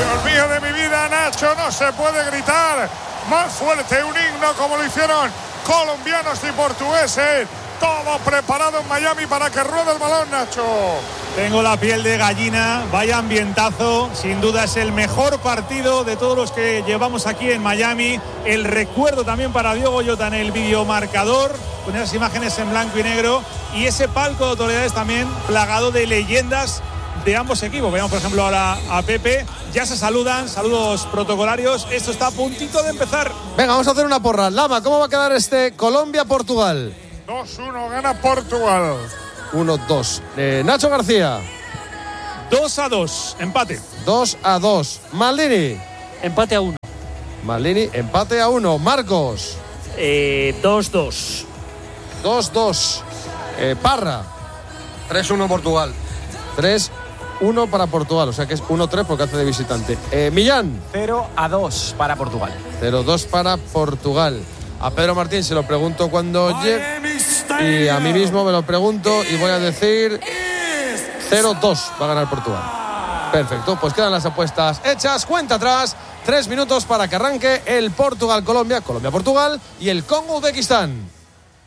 Dios mío de mi vida, Nacho, no se puede gritar más fuerte un himno como lo hicieron colombianos y portugueses. Todo preparado en Miami para que ruede el balón, Nacho. Tengo la piel de gallina, vaya ambientazo, sin duda es el mejor partido de todos los que llevamos aquí en Miami. El recuerdo también para Diogo Jota en el videomarcador, con esas imágenes en blanco y negro, y ese palco de autoridades también plagado de leyendas de ambos equipos. Veamos por ejemplo ahora a Pepe, ya se saludan, saludos protocolarios, esto está a puntito de empezar. Venga, vamos a hacer una porra. Lama, ¿cómo va a quedar este Colombia-Portugal? 2-1 gana Portugal. 1-2. Nacho García. 2-2, empate. 2-2. Maldini. Empate a 1. Maldini, empate a 1. Marcos. 2-2. 2-2. Parra. 3-1 Portugal. 3-1 para Portugal, o sea que es 1-3 porque hace de visitante. Millán. 0-2 para Portugal. 0-2 para Portugal. A Pedro Martín se lo pregunto cuando llegue y a mí mismo me lo pregunto y voy a decir 0-2 va a ganar Portugal. Perfecto, pues quedan las apuestas hechas, cuenta atrás, 3 minutos para que arranque el Portugal-Colombia, Colombia-Portugal y el Congo-Uzbekistán.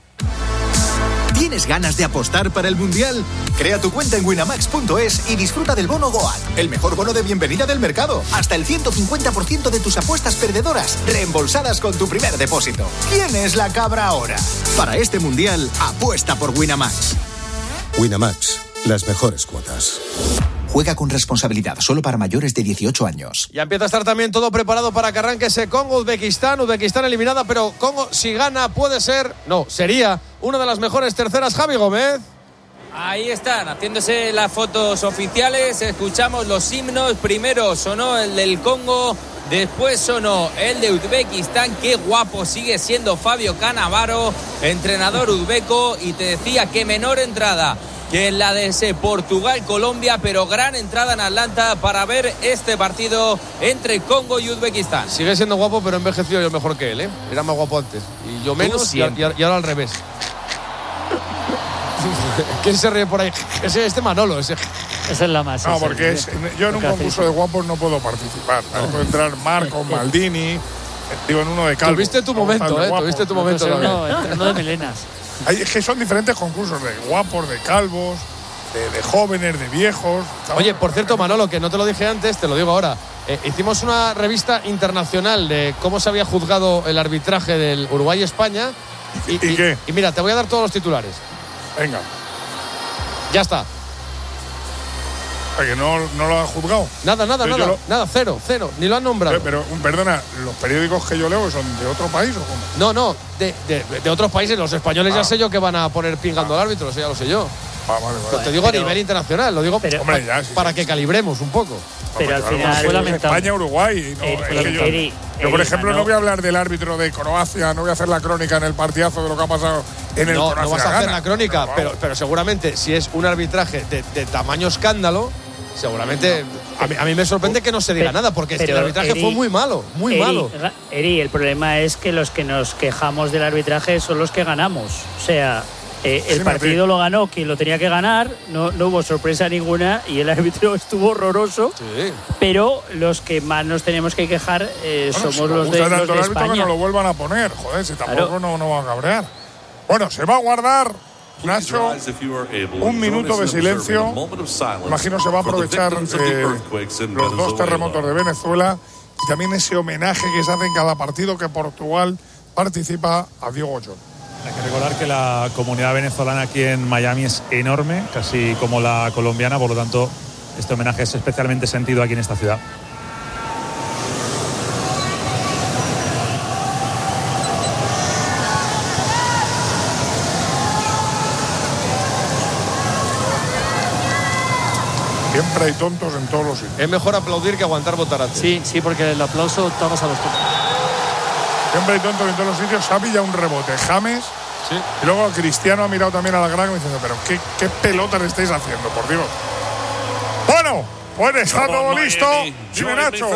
¿Tienes ganas de apostar para el Mundial? Crea tu cuenta en winamax.es y disfruta del bono Goal, el mejor bono de bienvenida del mercado. Hasta el 150% de tus apuestas perdedoras reembolsadas con tu primer depósito. ¿Quién es la cabra ahora? Para este Mundial, apuesta por Winamax. Winamax, las mejores cuotas. Juega con responsabilidad, solo para mayores de 18 años. Ya empieza a estar también todo preparado para que arranque ese Congo-Uzbekistán. Uzbekistán eliminada, pero Congo, si gana, puede ser, no, sería una de las mejores terceras. Javi Gómez. Ahí están, haciéndose las fotos oficiales. Escuchamos los himnos. Primero sonó el del Congo, después sonó el de Uzbekistán. Qué guapo sigue siendo Fabio Cannavaro, entrenador uzbeco. Y te decía que menor entrada que en la de ese Portugal-Colombia, pero gran entrada en Atlanta para ver este partido entre Congo y Uzbekistán. Sigue siendo guapo, pero envejeció yo mejor que él, ¿eh? Era más guapo antes. Y yo menos, y ahora al revés. ¿Quién se ríe por ahí? Este Manolo. Esa es la más. No, porque yo en un concurso de guapos no puedo participar. Puedo entrar Marcos, Maldini, digo en uno de calvo. Tuviste tu momento, Tuviste tu momento. Uno de melenas. Es que son diferentes concursos de guapos, de calvos, de jóvenes, de viejos. Oye, por cierto, Manolo, que no te lo dije antes, te lo digo ahora. Hicimos una revista internacional de cómo se había juzgado el arbitraje del Uruguay-España. ¿Y qué? Y mira, te voy a dar todos los titulares. Venga. Ya está. Que no lo han juzgado. Nada, cero, ni lo han nombrado. Pero, perdona, ¿los periódicos que yo leo son de otro país o cómo? No, de otros países. Los españoles ya sé yo que van a poner pingando al árbitro, eso ya lo sé yo. Vale. Te digo a nivel internacional, lo digo para que calibremos un poco. Pero al final fue lamentable. España-Uruguay. Yo, por ejemplo, no voy a hablar del árbitro de Croacia, no voy a hacer la crónica en el partidazo de lo que ha pasado en el Croacia. No vas a hacer la crónica, pero seguramente si es un arbitraje de tamaño escándalo, seguramente a mí me sorprende que no se diga nada, porque el arbitraje fue muy malo, malo. Eri, el problema es que los que nos quejamos del arbitraje son los que ganamos. O sea, el partido lo ganó quien lo tenía que ganar, no hubo sorpresa ninguna y el árbitro estuvo horroroso. Sí. Pero los que más nos tenemos que quejar somos los de España. Que no lo vuelvan a poner, joder, si tampoco no va a cabrear. Bueno, se va a guardar, Nacho, 1 minuto de silencio. Imagino se va a aprovechar los 2 terremotos de Venezuela y también ese homenaje que se hace en cada partido que Portugal participa a Diogo Jota. Hay que recordar que la comunidad venezolana aquí en Miami es enorme, casi como la colombiana, por lo tanto este homenaje es especialmente sentido aquí en esta ciudad. Siempre hay tontos en todos los sitios. Es mejor aplaudir que aguantar botarate. Sí, porque el aplauso estamos a los tontos. Siempre hay tontos en todos los sitios. Se ha pillado un rebote James. Sí. Y luego Cristiano ha mirado también a la grada diciendo, pero ¿qué pelotas estáis haciendo, por Dios? Bueno, pues está todo listo. Dime, Nacho.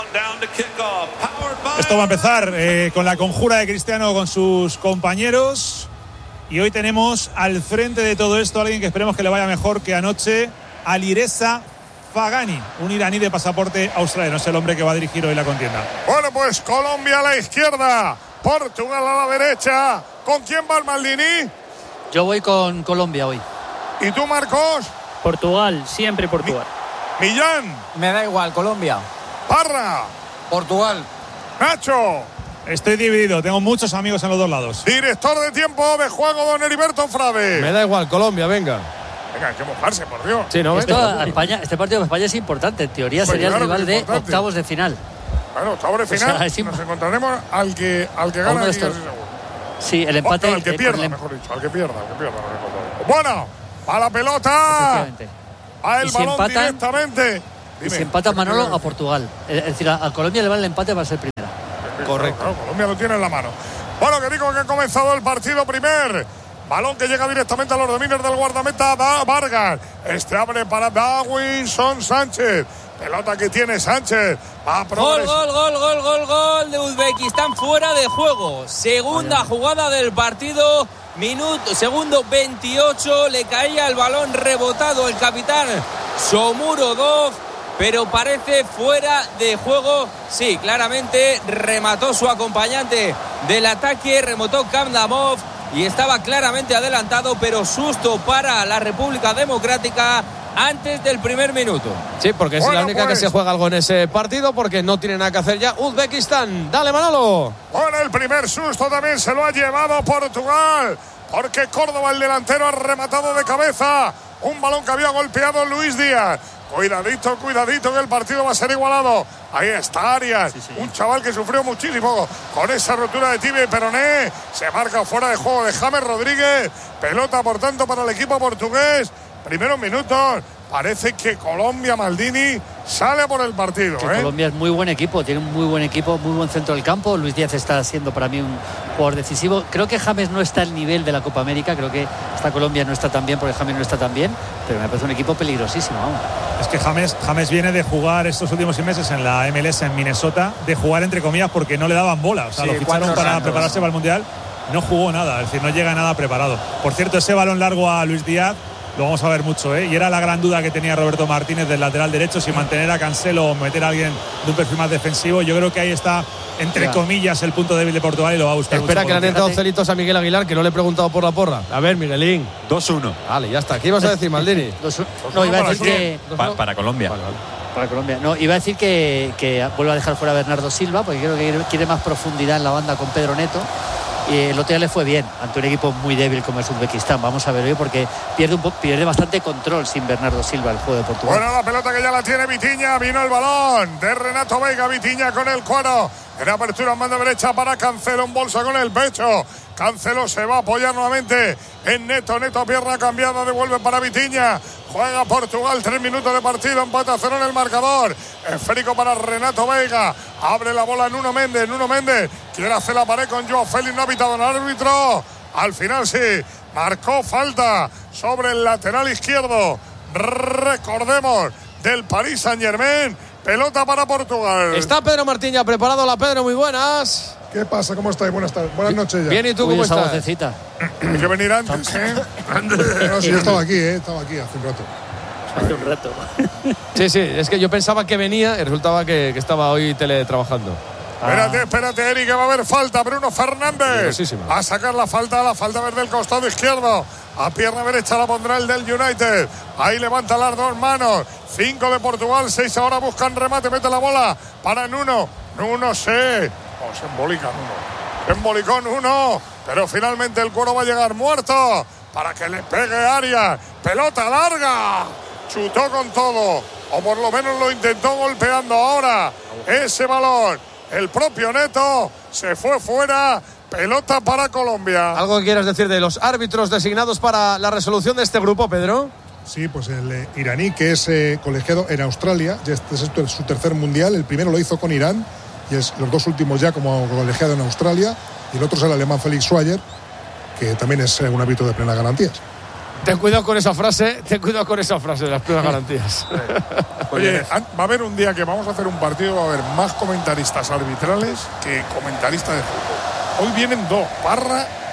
Esto va a empezar con la conjura de Cristiano con sus compañeros. Y hoy tenemos al frente de todo esto a alguien que esperemos que le vaya mejor que anoche, Alireza Fagani, un iraní de pasaporte australiano. Es el hombre que va a dirigir hoy la contienda. Bueno, pues Colombia a la izquierda, Portugal a la derecha. ¿Con quién va el Maldini? Yo voy con Colombia hoy. ¿Y tú, Marcos? Portugal, siempre Portugal. Millán. Me da igual, Colombia. Parra. Portugal. Nacho. Estoy dividido, tengo muchos amigos en los dos lados. Director de tiempo de juego, don Heriberto Frade. Me da igual, Colombia, venga. Venga, hay que mojarse, por Dios. Sí, ¿no? España, este partido de España es importante. En teoría Pues sería claro el rival que es de importante. octavos de final. Bueno, octavos de final. O sea, nos encontraremos al que gana. uno de estos. Sí, el empate. No, al que pierda, mejor dicho. Al que pierda. Bueno, a la pelota. Efectivamente. A el Y si balón empatan, directamente. Y si empata Manolo, a Portugal. Es decir, a Colombia le vale el empate para ser primera. Correcto. Claro, Colombia lo tiene en la mano. Bueno, que digo que ha comenzado el partido primer. Balón que llega directamente a los dominios del guardameta Vargas. Este abre para Davinson Sánchez. Pelota que tiene Sánchez. Gol de Uzbekistán fuera de juego. Segunda jugada del partido. Segundo 28. Le caía el balón rebotado el capitán Shomurodov, pero parece fuera de juego. Sí, claramente remató su acompañante del ataque, remató Kamdamov y estaba claramente adelantado, pero susto para la República Democrática antes del primer minuto. Sí, porque es la única que se juega algo en ese partido, porque no tiene nada que hacer ya Uzbekistán. Dale, Manolo. Bueno, el primer susto también se lo ha llevado Portugal, porque Córdoba, el delantero, ha rematado de cabeza un balón que había golpeado Luis Díaz. Cuidadito, que el partido va a ser igualado. Ahí está Arias, un chaval que sufrió muchísimo con esa rotura de tibia y peroné. Se marca fuera de juego de James Rodríguez. Pelota, por tanto, para el equipo portugués. Primeros minutos. Parece que Colombia, Maldini, sale por el partido. Colombia es muy buen equipo, tiene un muy buen equipo, muy buen centro del campo. Luis Díaz está siendo para mí un jugador decisivo. Creo que James no está al nivel de la Copa América. Creo que esta Colombia no está tan bien porque James no está tan bien. Pero me parece un equipo peligrosísimo. Vamos. Es que James viene de jugar estos últimos 6 meses en la MLS en Minnesota, de jugar entre comillas porque no le daban bola. O sea, lo ficharon para prepararse para el Mundial. No jugó nada, es decir, no llega nada preparado. Por cierto, ese balón largo a Luis Díaz lo vamos a ver mucho, y era la gran duda que tenía Roberto Martínez del lateral derecho, si mantener a Cancelo o meter a alguien de un perfil más defensivo. Yo creo que ahí está, entre comillas, el punto débil de Portugal y lo va a buscar. Espera, que le han entrado celitos a Miguel Aguilar, que no le he preguntado por la porra. A ver, Miguelín. 2-1. Vale, ya está. ¿Qué ibas a decir, Maldini? No, iba a decir que para Colombia. Para Colombia. No, iba a decir que vuelve a dejar fuera a Bernardo Silva, porque creo que quiere más profundidad en la banda con Pedro Neto. Y el otro día le fue bien ante un equipo muy débil como es Uzbekistán. Vamos a ver hoy, porque pierde bastante control sin Bernardo Silva el juego de Portugal. Bueno, la pelota que ya la tiene Vitinha. Vino el balón de Renato Veiga. Vitinha con el cuero. En apertura en banda derecha para Cancelo, en bolsa con el pecho. Cancelo se va a apoyar nuevamente en Neto. Neto, pierna cambiada, devuelve para Vitinha. Juega Portugal, 3 minutos de partido, empate a 0 en el marcador. Esférico para Renato Veiga. Abre la bola Nuno Méndez. Nuno Méndez quiere hacer la pared con Joao Félix. No ha pitado el árbitro. Al final sí, marcó falta sobre el lateral izquierdo. Recordemos, del Paris Saint-Germain. Pelota para Portugal. Está Pedro Martín ya preparado. Hola, Pedro, muy buenas. ¿Qué pasa? ¿Cómo estáis? Buenas noches ya. Bien, ¿y tú cómo estás? Hay que venir antes, No, sí, yo estaba aquí hace un rato. Hace un rato. Sí, es que yo pensaba que venía y resultaba que estaba hoy teletrabajando. Espérate, Eric, que va a haber falta. Bruno Fernández a sacar la falta desde el costado izquierdo. A pierna derecha la pondrá el del United. Ahí levanta las dos manos. 5 de Portugal, 6 ahora buscan remate. Mete la bola para Nuno. Nuno se embolica Nuno. Se embolicó Nuno. Pero finalmente el cuero va a llegar muerto para que le pegue Arias. Pelota larga. Chutó con todo. O por lo menos lo intentó golpeando ahora. Ese balón. El propio Neto se fue fuera. Pelota para Colombia. ¿Algo que quieras decir de los árbitros designados para la resolución de este grupo, Pedro? Sí, pues el iraní, que es colegiado en Australia. Este es su tercer mundial. El primero lo hizo con Irán y los 2 últimos ya como colegiado en Australia. Y el otro es el alemán Felix Schwager, que también es un árbitro de plenas garantías. Ten cuidado con esa frase de las plenas garantías. Oye, va a haber un día que vamos a hacer un partido, va a haber más comentaristas arbitrales que comentaristas de fútbol. Hoy vienen 2, Parra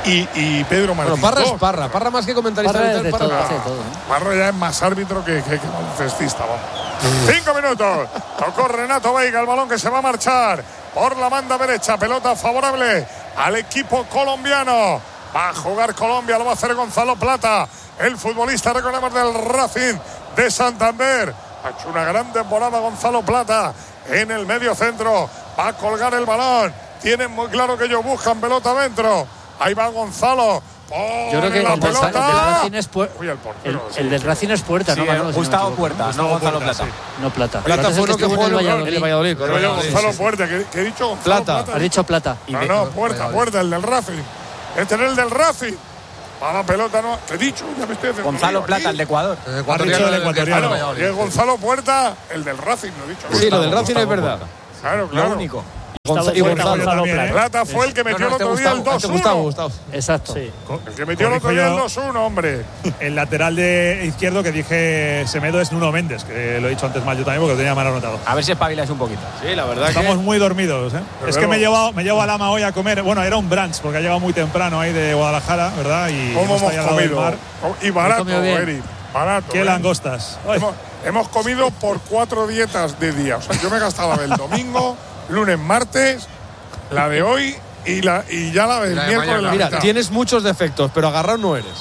y Pedro Martín. Bueno, Parra es Parra. Parra más que comentarista. Parra es de todo, hace todo. Parra ya es más árbitro que baloncestista. 5 minutos. Tocó Renato Veiga, el balón que se va a marchar por la banda derecha. Pelota favorable al equipo colombiano. Va a jugar Colombia, lo va a hacer Gonzalo Plata, el futbolista, recordemos, del Racing de Santander. Ha hecho una gran temporada Gonzalo Plata en el medio centro. Va a colgar el balón. Tienen muy claro que ellos buscan pelota adentro. Ahí va Gonzalo. Yo creo que el del Racing es el del Racing es Puerta, sí, ¿no? Manolo, Gustavo Puerta, no Gonzalo Plata. Sí. No Plata. Plata fue uno que jugó en el Valladolid. Gonzalo Puerta, ¿qué he dicho? Plata. Ha dicho Plata. No, Puerta, el del Racing. Este es el del Racing. Para la pelota, no. ¿Qué he dicho? Ya me estoy haciendo Gonzalo Plata, el de Ecuador. El ecuatoriano. Y es Gonzalo Puerta, el del Racing, no he dicho. Sí, lo del Racing es verdad. Claro. Lo único. Y Gonzalo Plata fue el que metió el otro día el 2-1. Gustavo. Exacto. Sí. El que metió el otro día el 2-1, hombre. El lateral de izquierdo que dije Semedo es Nuno Méndez, que lo he dicho antes mal yo también porque lo tenía mal anotado. A ver si espabiláis un poquito. Sí, la verdad. Estamos muy dormidos, ¿eh? Es que me llevo a Lama hoy a comer. Bueno, era un brunch porque ha llegado muy temprano ahí de Guadalajara, ¿verdad? Y ¿cómo hemos comido? Y barato, Eric. Barato. ¿Qué langostas? Hemos comido por 4 dietas de día. O sea, yo me gastaba el domingo, lunes, martes, la de hoy y ya la del miércoles. Mira, tienes muchos defectos, pero agarrado no eres.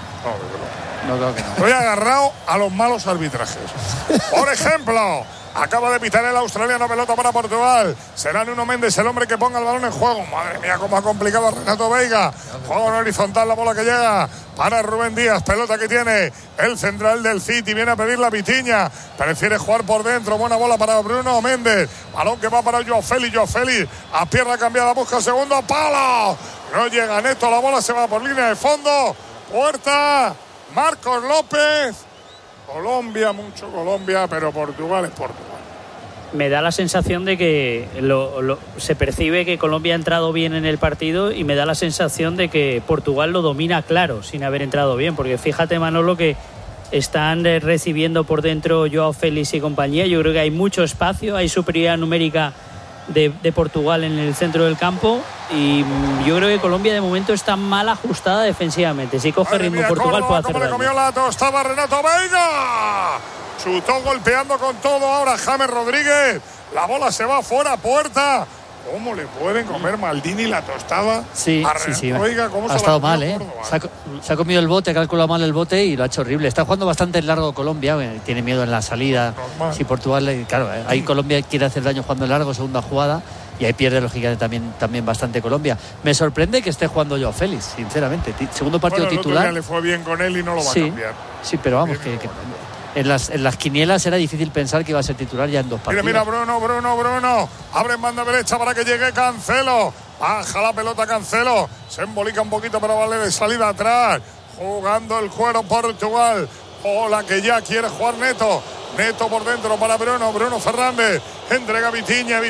No, creo que no. Estoy agarrado a los malos arbitrajes. Por ejemplo, acaba de pitar el australiano, pelota para Portugal. Será Nuno Méndez el hombre que ponga el balón en juego. Madre mía, cómo ha complicado a Renato Veiga. Juego en horizontal, la bola que llega para Rubén Díaz. Pelota que tiene el central del City. Viene a pedir la Vitinha. Prefiere jugar por dentro. Buena bola para Bruno Méndez. Balón que va para Joao Félix. Joao Félix a pierna cambiada. Busca segundo palo. No llega Neto. La bola se va por línea de fondo. Puerta. Marcos López. Colombia, mucho Colombia, pero Portugal es Portugal. Me da la sensación de que se percibe que Colombia ha entrado bien en el partido y me da la sensación de que Portugal lo domina claro, sin haber entrado bien, porque fíjate, Manolo, que están recibiendo por dentro Joao Félix y compañía. Yo creo que hay mucho espacio, hay superioridad numérica de Portugal en el centro del campo y yo creo que Colombia de momento está mal ajustada defensivamente. Si coge ritmo Portugal puede hacer daño. Le comió la tostada Renato Veiga. Chutó golpeando con todo ahora James Rodríguez. La bola se va fuera, Puerta. ¿Cómo le pueden comer Maldini la tostada? Sí, a Renato sí. Veiga? ¿Cómo ha estado mal, ¿eh? Se ha comido el bote, ha calculado mal el bote y lo ha hecho horrible. Está jugando bastante en largo Colombia, tiene miedo en la salida. Normal. Si Portugal, claro, ahí Colombia quiere hacer daño jugando en largo, segunda jugada, y ahí pierde lógicamente también bastante Colombia. Me sorprende que esté jugando Joao Félix, sinceramente. Segundo partido titular. Ya le fue bien con él y no lo va a cambiar. Sí, pero vamos, que en las quinielas era difícil pensar que iba a ser titular ya en 2 partidos. Mira, Bruno. Abre en banda derecha para que llegue Cancelo. Baja la pelota Cancelo. Se embolica un poquito, pero vale de salida atrás. Jugando el cuero Portugal. Hola, que ya quiere jugar Neto. Neto por dentro para Bruno Fernández. Entrega Vitinha.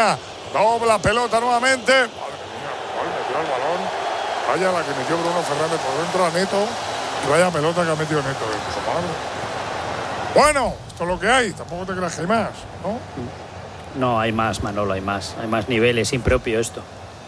Dobla pelota nuevamente. Madre mía, ¿cuál metió el balón? Vaya la que metió Bruno Fernández por dentro a Neto. Y vaya pelota que ha metido Neto. Bueno, esto es lo que hay. Tampoco te creas que hay más, ¿no? No, hay más, Manolo, hay más niveles, impropio esto.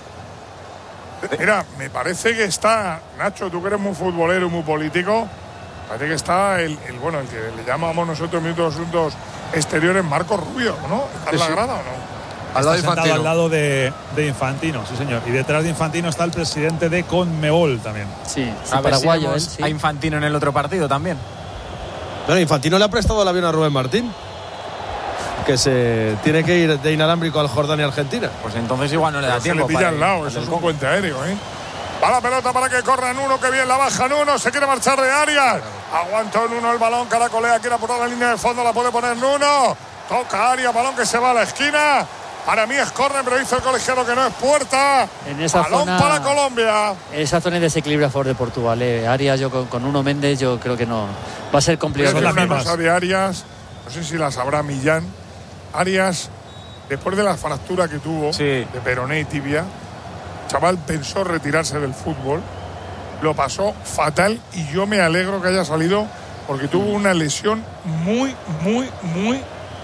Mira, me parece que está, Nacho, tú que eres muy futbolero y muy político, parece que está el que le llamamos nosotros minutos asuntos exteriores, Marcos Rubio, ¿no? ¿Está en la grada o no? Al lado de Infantino. Al lado de Infantino, sí señor. Y detrás de Infantino está el presidente de Conmebol también. Sí, paraguayo. A Infantino en el otro partido también. Bueno, Infantino le ha prestado el avión a Rubén Martín, que se tiene que ir de inalámbrico al Jordania, Argentina. Pues entonces igual no le da tiempo. Se le pilla al lado, eso es un puente aéreo, ¿eh? Va la pelota para que corra Nuno, que bien la baja Nuno, se quiere marchar de Arias. Aguantó Nuno el balón, caracolea, quiere apurar la línea de fondo, la puede poner Nuno. Toca Arias, balón que se va a la esquina. Para mí es córner, pero dice el colegiado que no es Puerta. En esa balón zona, para Colombia. Esa zona es desequilibrio a favor de Portugal. Arias, yo con Nuno Méndez, yo creo que no. Va a ser complicado. Voy a decir una cosa de Arias, no sé si la sabrá Millán. Arias, después de la fractura que tuvo de peroné y tibia, chaval pensó retirarse del fútbol. Lo pasó fatal y yo me alegro que haya salido porque tuvo una lesión muy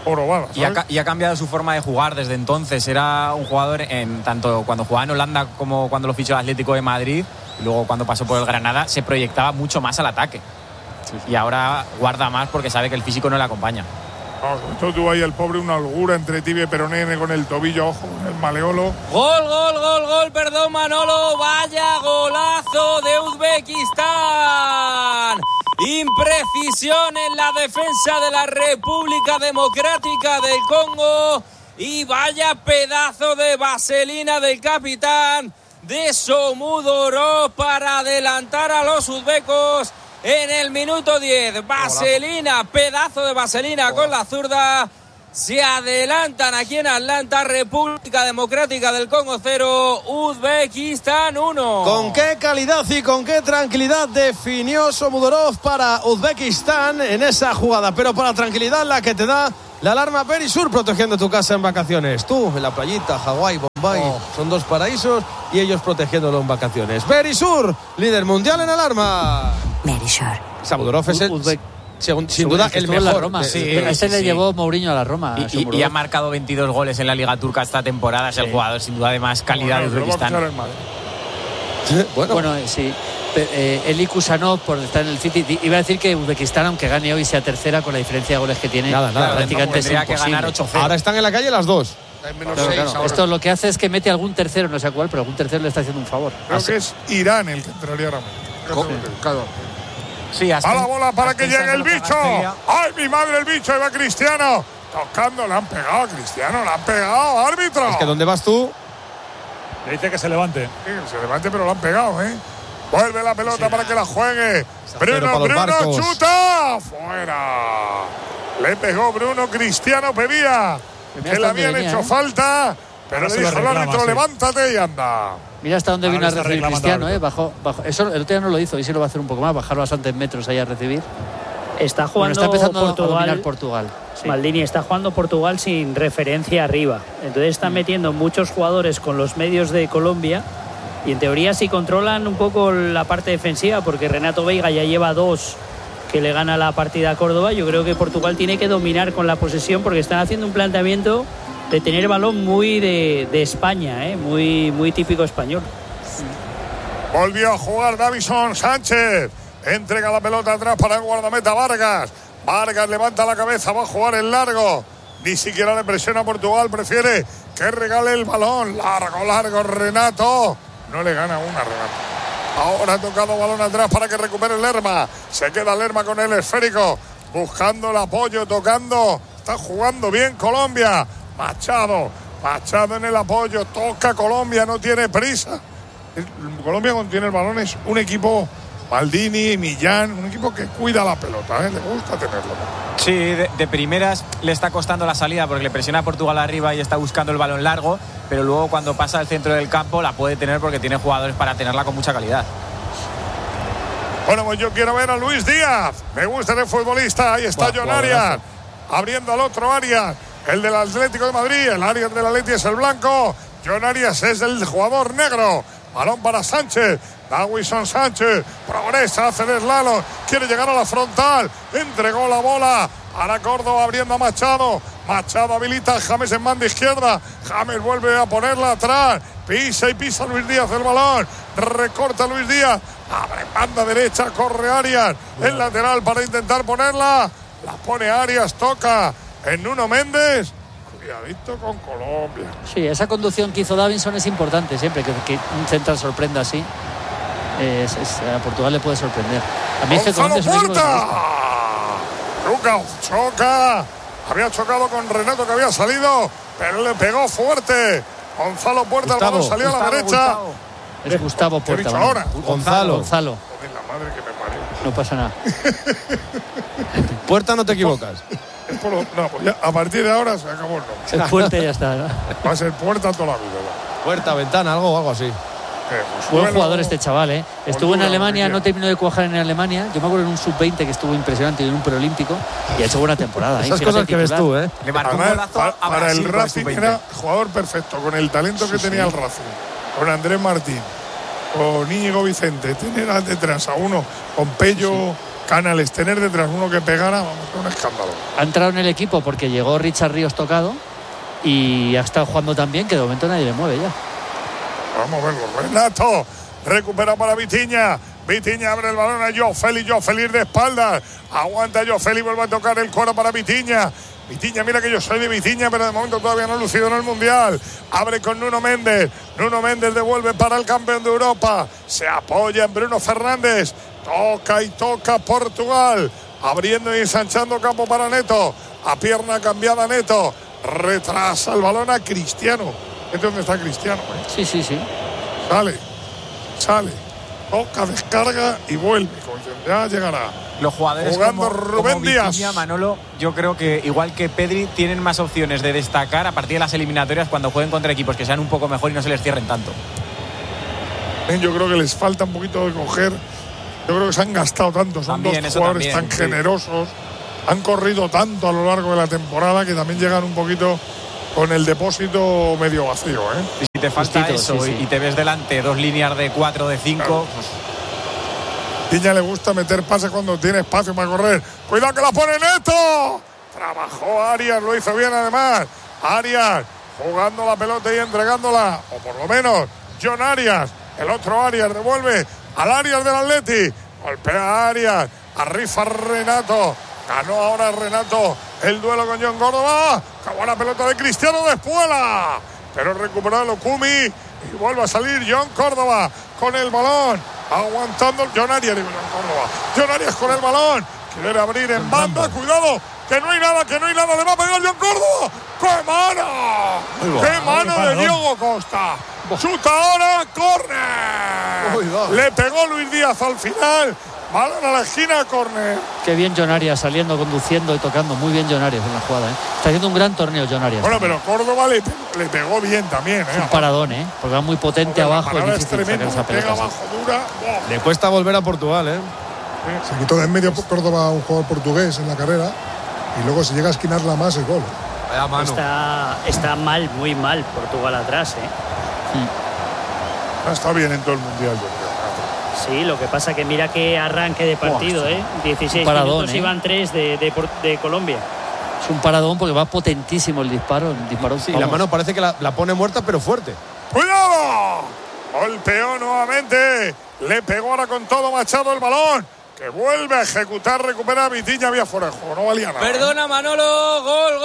jorobada. Y ha cambiado su forma de jugar desde entonces. Era un jugador tanto cuando jugaba en Holanda como cuando lo fichó el Atlético de Madrid, y luego cuando pasó por el Granada se proyectaba mucho más al ataque. Y ahora guarda más porque sabe que el físico no le acompaña. Esto tuvo ahí el pobre una holgura entre tibia y peroné con el tobillo, ojo, con el maleolo. Gol, perdón, Manolo. Vaya golazo de Uzbekistán. Imprecisión en la defensa de la República Democrática del Congo. Y vaya pedazo de vaselina del capitán de Somudorov para adelantar a los uzbecos. En el minuto 10, vaselina, pedazo de vaselina con la zurda. Se adelantan aquí en Atlanta, República Democrática del Congo 0, Uzbekistán 1. Con qué calidad y con qué tranquilidad definió Somudorov para Uzbekistán en esa jugada. Pero para tranquilidad la que te da la alarma Verisur, protegiendo tu casa en vacaciones. Tú en la playita, Hawái, Bombay, son dos paraísos y ellos protegiéndolo en vacaciones. Verisur, líder mundial en alarma. Verisur. Somudorov es sin duda el mejor. La Roma. Le llevó Mourinho a la Roma. Y ha marcado 22 goles en la Liga Turca esta temporada. Es el jugador sin duda de más calidad de Uzbekistán. Bueno, sí. Eli Kusanov, por estar en el City, iba a decir que Uzbekistán, aunque gane hoy, sea tercera con la diferencia de goles que tiene. Nada, prácticamente es imposible. Que ganar 8-0. Ahora están en la calle las dos. Claro. Esto lo que hace es que mete algún tercero, no sé cuál, pero algún tercero le está haciendo un favor. Creo que es Irán el que entraría ahora mismo. Sí, a la bola para que llegue el bicho. ¡Ay, mi madre, el bicho! Ahí va Cristiano. Tocando, le han pegado a Cristiano, le han pegado, árbitro. Es que ¿dónde vas tú? Le dice que se levante. Sí, se levante, pero lo han pegado, ¿eh? Vuelve la pelota para que la juegue. Bruno, chuta. Fuera. Le pegó Bruno, Cristiano pedía que le habían hecho falta. Pero le dijo al árbitro, levántate y anda. Mira hasta dónde vino a recibir Cristiano, Bajó. Eso el otro día no lo hizo, y sí lo va a hacer un poco más, bajar bastantes metros ahí a recibir. Está jugando está empezando Portugal, a dominar Portugal. Sí. Maldini está jugando Portugal sin referencia arriba. Entonces están metiendo muchos jugadores con los medios de Colombia. Y en teoría si controlan un poco la parte defensiva, porque Renato Veiga ya lleva 2 que le gana la partida a Córdoba. Yo creo que Portugal tiene que dominar con la posesión, porque están haciendo un planteamiento de tener el balón muy de España, muy típico español. Volvió a jugar Davison Sánchez. Entrega la pelota atrás para el guardameta Vargas. Vargas levanta la cabeza, va a jugar en largo. Ni siquiera le presiona a Portugal, prefiere que regale el balón. Largo, Renato. No le gana una, Renato. Ahora ha tocado balón atrás para que recupere Lerma. Se queda Lerma con el esférico, buscando el apoyo, tocando. Está jugando bien Colombia. Machado en el apoyo, toca Colombia, no tiene prisa. Colombia cuando tiene el balón es un equipo, Maldini, Millán, un equipo que cuida la pelota, le gusta tenerlo. Sí, de primeras le está costando la salida porque le presiona a Portugal arriba y está buscando el balón largo, pero luego cuando pasa al centro del campo la puede tener porque tiene jugadores para tenerla con mucha calidad. Bueno, pues yo quiero ver a Luis Díaz, me gusta el futbolista, ahí está John Arias, abriendo al otro Arias. El del Atlético de Madrid, el Arias del Atleti es el blanco. John Arias es el jugador negro. Balón para Sánchez. Davison Sánchez progresa, hace el slalom. Quiere llegar a la frontal. Entregó la bola para Córdoba, abriendo a Machado. Machado habilita a James en banda izquierda. James vuelve a ponerla atrás. Pisa Luis Díaz el balón. Recorta Luis Díaz. Abre banda derecha, corre Arias. El lateral para intentar ponerla. La pone Arias, toca en Nuno Méndez. Cuidadito con Colombia. Sí, esa conducción que hizo Davinson es importante siempre, que un central sorprenda así. A Portugal le puede sorprender. A mí Gonzalo Puerta. Choca. Había chocado con Renato, que había salido, pero le pegó fuerte. Gonzalo Puerta, el balón salió a la derecha. Es Gustavo Puerta. ¿Qué he dicho ahora? Gonzalo. Joder, la madre que me parió. No pasa nada. Puerta, no te equivocas. No, pues ya, a partir de ahora se acabó el nombre. El Puerta ya está, ¿no? Va a ser Puerta toda la vida. ¿no? Puerta, ventana, algo así. Buen jugador este chaval, Estuvo en Alemania, no terminó de cuajar en Alemania. Yo me acuerdo en un sub-20 que estuvo impresionante y en un preolímpico y ha hecho buena temporada. Esas cosas que ves tú, Le marcó un golazo para el Racing era jugador perfecto, con el talento que tenía el Racing, con Andrés Martín, con Íñigo Vicente, tener detrás a uno con Pello Canales, tener detrás uno que pegara, vamos, un escándalo. Ha entrado en el equipo porque llegó Richard Ríos tocado y ha estado jugando tan bien que de momento nadie le mueve ya. Vamos a verlo. Renato recupera para Vitinha. Vitinha abre el balón a Joao Félix de espaldas. Aguanta Joao Félix, vuelve a tocar el coro para Vitinha. Vitinha, mira que yo soy de Vitinha, pero de momento todavía no ha lucido en el Mundial. Abre con Nuno Méndez. Nuno Méndez devuelve para el campeón de Europa. Se apoya en Bruno Fernández. Toca Portugal. Abriendo y ensanchando campo para Neto. A pierna cambiada Neto. Retrasa el balón a Cristiano. ¿Es donde está Cristiano? Sí. Sale. Toca, descarga y vuelve. Ya llegará. Los jugadores jugando como Rubén Díaz. Manolo, yo creo que igual que Pedri tienen más opciones de destacar a partir de las eliminatorias cuando jueguen contra equipos que sean un poco mejor y no se les cierren tanto. Yo creo que les falta un poquito de coger. Yo creo que se han gastado tanto. Son también, dos jugadores tan generosos. Han corrido tanto a lo largo de la temporada que también llegan un poquito con el depósito medio vacío. Y si te falta eso y te ves delante 2 líneas de 4, de 5... Claro. Pues... Viña le gusta meter pases cuando tiene espacio para correr. ¡Cuidado que la pone Neto! Trabajó Arias, lo hizo bien además. Arias jugando la pelota y entregándola. O por lo menos John Arias. El otro Arias devuelve al Arias del Atleti. Golpea a Arias. Arrifa Renato. Ganó ahora Renato el duelo con John Córdoba. Acabó la pelota de Cristiano de Espuela. Pero recuperó a Lukumi. Y vuelve a salir John Córdoba con el balón. Aguantando John Arias, John Arias con el balón. Quiere abrir en banda. Cuidado, que no hay nada. Le va a pegar John Córdoba. ¡Qué mano de Diogo Costa! Chuta ahora, córner. Le pegó Luis Díaz al final. Balón a la esquina, córner. Qué bien John Arias saliendo, conduciendo y tocando. Muy bien John Arias en la jugada. Está haciendo un gran torneo John Arias. Bueno, pero Córdoba le pegó bien también. Es un paradón, porque va muy potente abajo. Es difícil sacar esa pelota. Pega abajo, dura. Le cuesta volver a Portugal, Se quitó de en medio Córdoba un jugador portugués en la carrera y luego si llega a esquinarla más el gol. Vaya mano. Está mal, muy mal Portugal atrás, Está bien en todo el Mundial, yo creo. Sí, lo que pasa que mira qué arranque de partido, 16 paradón, minutos iban 3 de Colombia. Es un paradón porque va potentísimo el disparo. Sí, la mano parece que la pone muerta, pero fuerte. ¡Cuidado! Golpeó nuevamente. Le pegó ahora con todo Machado el balón. Que vuelve a ejecutar, recupera a Vitinha, había fuera de juego, no valía nada. Perdona Manolo,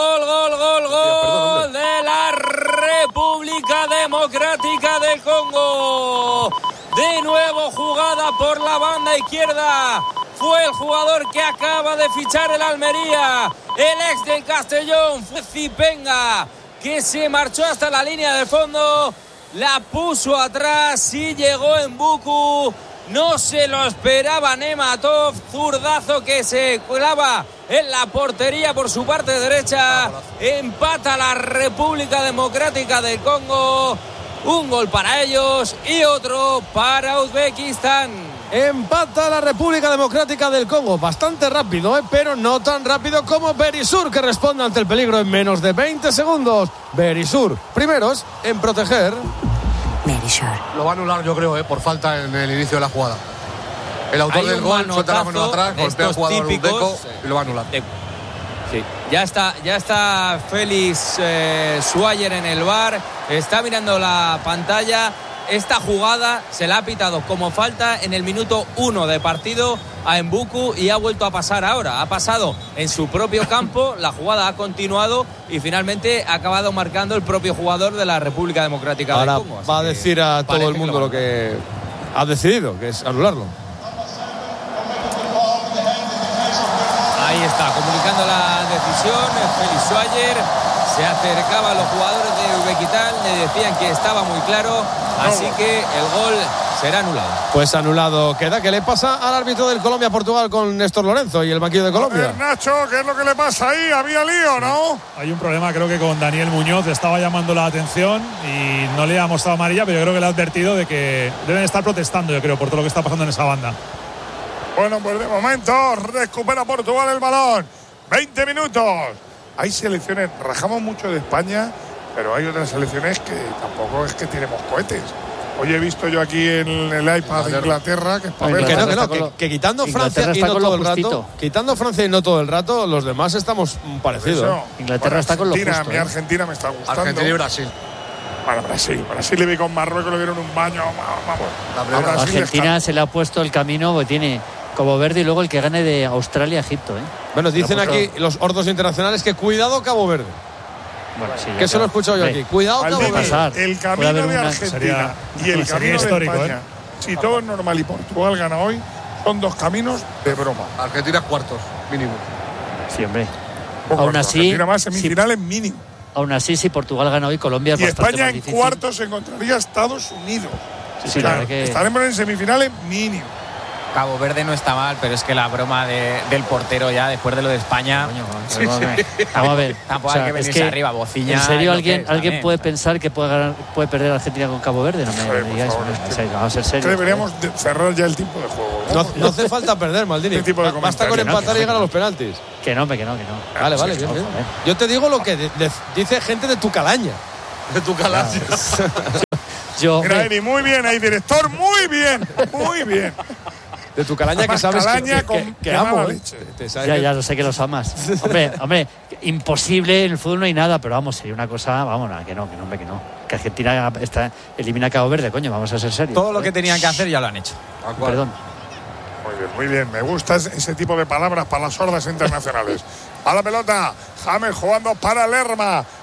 gol de la República Democrática del Congo. De nuevo jugada por la banda izquierda. Fue el jugador que acaba de fichar el Almería. El ex del Castellón fue Zipenga, que se marchó hasta la línea de fondo. La puso atrás y llegó en Buku. No se lo esperaba Nematov. Zurdazo que se clava en la portería por su parte derecha. Empata la República Democrática del Congo. Un gol para ellos y otro para Uzbekistán. Empata la República Democrática del Congo. Bastante rápido, pero no tan rápido como Berisur, que responde ante el peligro en menos de 20 segundos. Berisur, primeros en proteger. Lo va a anular, yo creo, por falta en el inicio de la jugada. El autor del gol suelta la mano atrás, golpea al jugador uzbeco y lo va a anular. Sí. Ya está Félix Suayer en el VAR. Está mirando la pantalla. Esta jugada se la ha pitado como falta en el minuto 1 de partido a Mbuku y ha vuelto a pasar ahora. Ha pasado en su propio campo, la jugada ha continuado y finalmente ha acabado marcando el propio jugador de la República Democrática del Congo. Ahora va a decir a todo el mundo lo que ha decidido, que es anularlo. Ahí está, comunicando la decisión. Félix Suayer se acercaba a los jugadores de Uzbekistán, le decían que estaba muy claro, así que el gol será anulado. Pues anulado queda. ¿Qué le pasa al árbitro del Colombia-Portugal con Néstor Lorenzo y el banquillo de Colombia? A ver, Nacho, ¿qué es lo que le pasa ahí? Había lío, ¿no? Hay un problema, creo que con Daniel Muñoz le estaba llamando la atención y no le ha mostrado amarilla, pero yo creo que le ha advertido de que deben estar protestando, yo creo, por todo lo que está pasando en esa banda. Bueno, pues de momento recupera Portugal el balón. 20 minutos. Hay selecciones, rajamos mucho de España, pero hay otras selecciones que tampoco es que tiremos cohetes. Hoy he visto yo aquí en el iPad de Inglaterra que es para ver. Que quitando Francia y no todo el rato, quitando Francia y no todo el rato, los demás estamos parecidos. Inglaterra está con lo justo. Mi Argentina me está gustando. Argentina y Brasil. Para Brasil le vi con Marruecos, le dieron un baño. A Argentina se le ha puesto el camino, porque tiene Cabo Verde y luego el que gane de Australia-Egipto. Bueno, dicen aquí los ordos internacionales que cuidado Cabo Verde. Bueno, sí, que eso lo he escuchado yo aquí. Cuidado Cabo Verde. El camino de Argentina y el camino histórico, de España, si todo es normal y Portugal gana hoy, son 2 caminos de broma. Argentina cuartos, mínimo. Sí, hombre. Aún así, Argentina más semifinales mínimo. Aún así, si Portugal gana hoy, Colombia es bastante España más difícil. En cuartos se encontraría Estados Unidos. Sí, claro, que estaremos en semifinales mínimo. Cabo Verde no está mal, pero es que la broma del portero ya después de lo de España. Vamos a ver. Tampoco hay que venirse arriba, bocilla. ¿En serio alguien puede pensar que puede perder Argentina con Cabo Verde? No me digáis. Vamos a ser serios. Deberíamos cerrar ya el tiempo de juego. No hace falta perder, Maldini. Basta con empatar y llegar a los penaltis. Que no. Vale, bien. Yo te digo lo que dice gente de tu calaña. De tu calaña. Mira, Eri, muy bien ahí, director, muy bien. De tu calaña, que sabes que amo. Ya lo sé que los amas. Hombre, imposible, en el fútbol no hay nada, pero vamos, sería una cosa, que no. Que Argentina elimina a Cabo Verde, coño, vamos a ser serios. Todo lo que tenían que hacer ya lo han hecho. Perdón. Muy bien, me gusta ese tipo de palabras para las sordas internacionales. A la pelota, James jugando para Lerma.